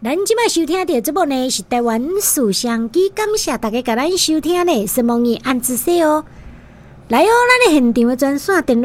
咱即摆收听到节目呢是台湾思想机，感谢大家甲咱收听呢，希望你按姿势哦。来哦，咱的现场的专线电话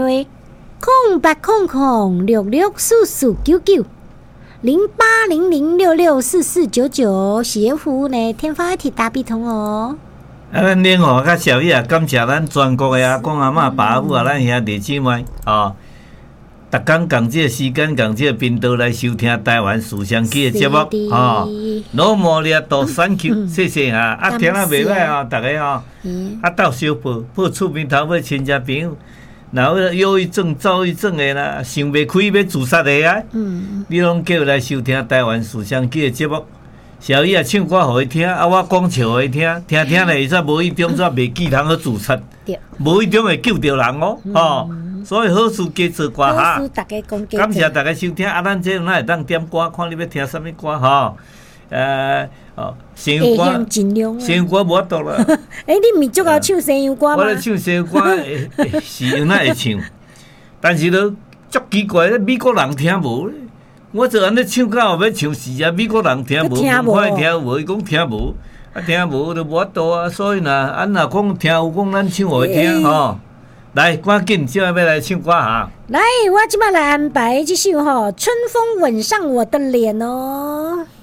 0800664499，0800664499，是服务呢天发一体大笔通哦。 咱另外较小伊也感谢咱全国的阿公阿嬷、爸母啊，咱兄弟姊妹哦。逐工共这个时间，共这个频道来收听台湾思想机的节目哦。老莫列多选球，谢谢啊！啊，听啊袂歹哦，大家哦，啊，斗小报厝边头尾亲戚朋友，然后忧郁症、躁郁症的啦，想袂开要自杀的啊，你拢叫来收听台湾思想机的节目。小姨啊，唱歌互伊听，啊，我讲笑互伊听，听听咧，会无意中煞袂记通去自杀，无意中会救着人哦，哦。所以好事加做歌哈，感谢大家收听。啊，咱这哪会当点歌？看你要听什么歌哈？西洋歌，西洋歌无法度啦。 你毋是足够唱西洋歌吗？ 我咧唱西洋歌，是用哪会唱？但是都足奇怪，美国人听无咧。我做安尼唱到后要唱是啊，美国人听无，看听无，伊讲听无，啊听无就无法度啊。所以呐，俺若讲听有讲，咱唱互伊听吼。来，赶紧，现在要来唱歌哈！ 来，我即摆来安排这首吼，春风吻上我的脸哦。